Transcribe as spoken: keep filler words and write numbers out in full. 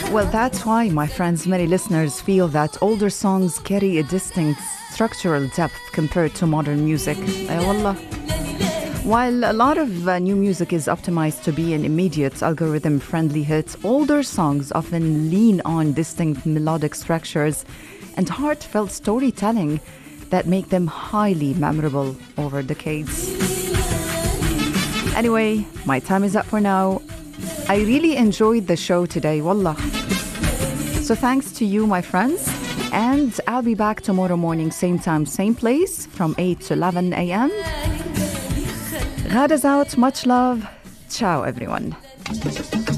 Well, that's why, my friends, many listeners feel that older songs carry a distinct structural depth compared to modern music. Eh, wallah. While a lot of uh, new music is optimized to be an immediate algorithm-friendly hit, older songs often lean on distinct melodic structures and heartfelt storytelling that make them highly memorable over decades. Anyway, my time is up for now. I really enjoyed the show today, wallah. So thanks to you, my friends. And I'll be back tomorrow morning, same time, same place, from eight to eleven a.m. Ghada's out. Much love. Ciao, everyone.